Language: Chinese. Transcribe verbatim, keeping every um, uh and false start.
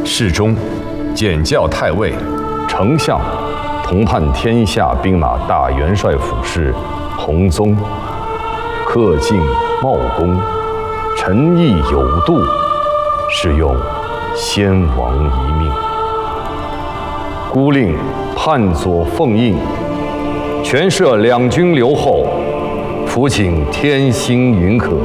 世中，检校太尉、丞相，同判天下兵马大元帅府事弘宗，恪尽茂功，臣义有度，是用先王遗命。孤令判左奉印，全摄两军留后，伏请天心允可。